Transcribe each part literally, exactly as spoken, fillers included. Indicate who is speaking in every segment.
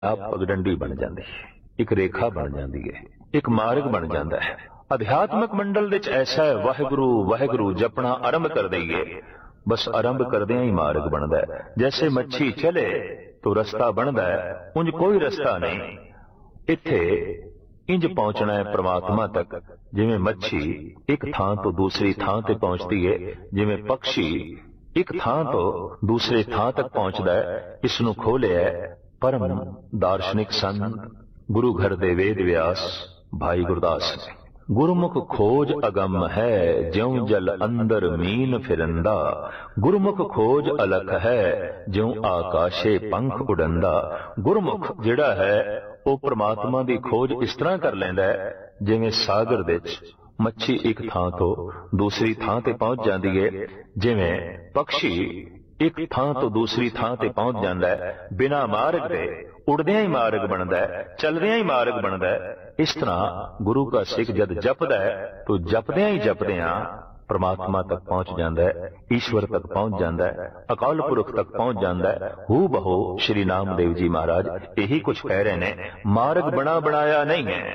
Speaker 1: आप पगडंडी बन जाती है, एक रेखा बन जाती है, एक मार्ग बन जाता है। अध्यात्मक मंडल विच ऐसा है, वाहिगुरु वाहिगुरु जपना आरंभ कर दईए, बस आरंभ करदियां ही मार्ग बनता है। जैसे मच्छी चले तो रस्ता बनता है, उंज कोई रस्ता नहीं। इत्थे इंज पहुंचना है परमात्मा तक जिवें मच्छी एक थां तो दूसरी थां ते पहुंचती है, जिवें पक्षी एक थां तो दूसरे थां तक पहुंचता है। इसनूं खोलिया परम दार्शनिक संत गुरु घर दे वेद व्यास भाई गुरदास ने। गुरमुख खोज अगम है, ज्यों जल अंदर मीन फिरंदा। गुरमुख खोज अलख है, ज्यों आकाशे पंख उड़ंदा। गुरमुख जिहड़ा है वो परमात्मा दी खोज इस तरह कर लैंदा है जिवें सागर विच मच्छी एक थां तो दूसरी थां ते पहुंच जाती है, जिवें पक्षी एक थां तो दूसरी थां ते पहुंच जाता है। बिना मार्ग दे उड़दियां ही मार्ग बनता है, चलदियां ही मार्ग बनता है। इस तरह गुरु का सिख जद जपदा है तो जपदियां ही जपदियां परमात्मा तक पहुंच जाता है, ईश्वर तक पहुंच जाता है, अकाल पुरख तक पहुंच जाता है। हू बहो श्री नामदेव जी महाराज यही कुछ कह रहे ने, मार्ग बना बनाया नहीं है।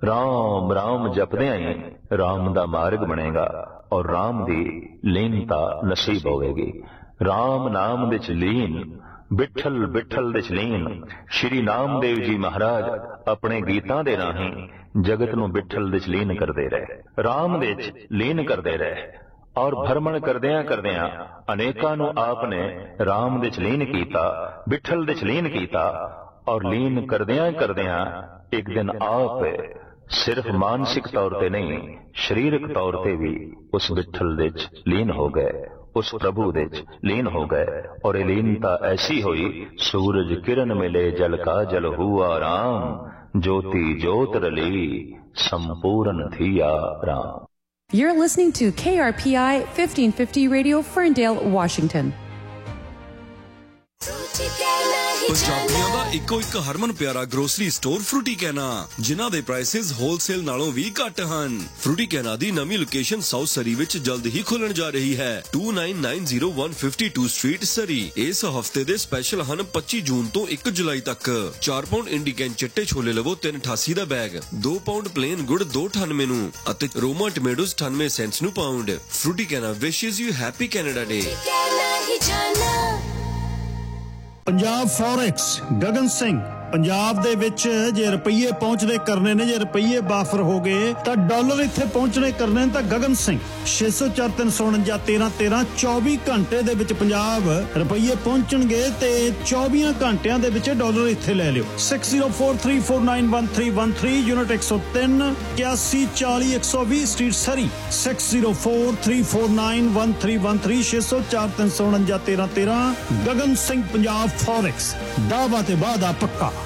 Speaker 1: राम राम जपदियां ही राम दा मार्ग बनेगा और राम दी लीनता नसीब होवेगी। राम नाम विच लीन, बिठल बिठल विच लीन। श्री नामदेव जी महाराज अपने गीतां दे राहीं जगत नूं बिठल विच लीन करदे रहे, राम विच लीन करदे रहे और भरमण करदियां करदियां अनेकां नूं आपने राम विच लीन कीता, बिठल विच लीन कीता और लीन करदियां करदियां एक दिन आप सिर्फ मानसिक तौर ते नहीं शरीरक तौर ते भी उस बिठल विच लीन हो गए, उस प्रभु विच लीन हो गए। और ये लीनता ऐसी हुई, सूरज किरण मिले जल का जल हुआ राम, ज्योति ज्योत रली संपूर्ण थिया Ram.
Speaker 2: You're listening to K R P I fifteen fifty Radio, Ferndale, Washington.
Speaker 3: ਪੰਜਾਬੀਆਂ ਦਾ ਇੱਕੋ ਇੱਕ ਹਰਮਨ ਪਿਆਰਾ ਗਰੋਸਰੀ ਸਟੋਰ ਫਰੂਟੀ ਕੈਨਾ, ਜਿਨ੍ਹਾਂ ਦੇ ਪ੍ਰਾਈਸਿਸ ਹੋਲਸੇਲ ਨਾਲੋਂ ਵੀ ਘੱਟ ਹਨ। ਫਰੂਟੀ ਕੈਨਾ ਦੀ ਨਵੀਂ ਲੋਕੇਸ਼ਨ ਸਾਊਥ ਸਰੀ ਵਿੱਚ ਜਲਦ ਹੀ ਖੁੱਲਣ ਜਾ ਰਹੀ ਹੈ, two nine nine zero one five two street ਸਰੀ। ਇਸ ਹਫਤੇ ਦੇ ਸਪੈਸ਼ਲ ਹਨ ਪੱਚੀ ਜੂਨ ਤੋਂ ਇੱਕ ਜੁਲਾਈ ਤੱਕ। ਚਾਰ ਪਾਉਂਡ ਇੰਡੀਕੈਨ ਚਿੱਟੇ ਛੋਲੇ ਲਵੋ ਤਿੰਨ ਅਠਾਸੀ ਦਾ ਬੈਗ, ਦੋ ਪਾਉਂਡ ਪਲੇਨ ਗੁੜ ਦੋ ਅਠਾਨਵੇਂ ਨੂੰ ਅਤੇ ਰੋਮਾ ਟਮੈਟੋਜ਼ ਅਠਾਨਵੇਂ ਸੈਂਟਸ ਨੂੰ ਪਾਉਂਡ। ਫਰੂਟੀ ਕੈਨਾ ਵਿਸ਼ੇਸ you happy Canada day.
Speaker 4: Punjab forex Gagan Singh, Punjab ਦੇ ਵਿੱਚ ਜੇ ਰੁਪਈਏ ਪਹੁੰਚਦੇ ਕਰਨੇ ਨੇ, ਜੇ ਰੁਪਈਏ ਬਾਫਰ ਹੋ ਗਏ ਤਾਂ ਡਾਲਰ ਇੱਥੇ ਪਹੁੰਚਣੇ ਕਰਨੇ ਨੇ ਤਾਂ ਗਗਨ ਸਿੰਘ ਛੇ ਸੌ ਚਾਰ ਤਿੰਨ ਸੌ ਉਣੰਜਾ ਤੇਰਾਂ ਤੇਰਾਂ ਚੌਵੀ ਘੰਟੇ ਦੇ ਵਿੱਚ ਪੰਜਾਬ ਰੁਪਈਏ ਪਹੁੰਚਣਗੇ ਤੇ ਚੌਵੀਆਂ ਘੰਟਿਆਂ ਦੇ ਵਿੱਚ ਡਾਲਰ ਇੱਥੇ ਲੈ ਲਿਓ। Six zero four three four nine one three one three unit ਇੱਕ ਸੌ ਤਿੰਨ ਇਕਿਆਸੀ ਚਾਲੀ ਇੱਕ ਸੌ ਵੀਹ ਸਟਰੀਟ ਸਰੀ। Six zero four three four nine one three one three ਛੇ ਸੌ ਚਾਰ ਤਿੰਨ ਸੌ ਉਣੰਜਾ ਤੇਰਾਂ ਤੇਰਾਂ। ਗਗਨ ਸਿੰਘ ਪੰਜਾਬ ਫੋਰੈਕਸ, ਦਾਅਵਾ ਤੇ ਵਾਅਦਾ ਪੱਕਾ।